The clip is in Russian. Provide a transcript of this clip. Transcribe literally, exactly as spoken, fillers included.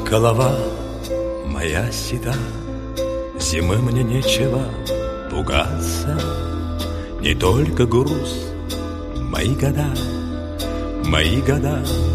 Голова моя седа, зимы мне нечего пугаться. Не только груз, мои года, мои года